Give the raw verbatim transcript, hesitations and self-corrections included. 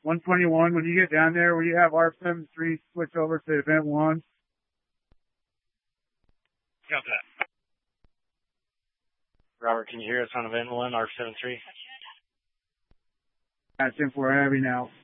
one twenty-one, when you get down there, will you have R seven three switch over to event one? Got that. Robert, can you hear us on event one, R seven three? That's ten four heavy now.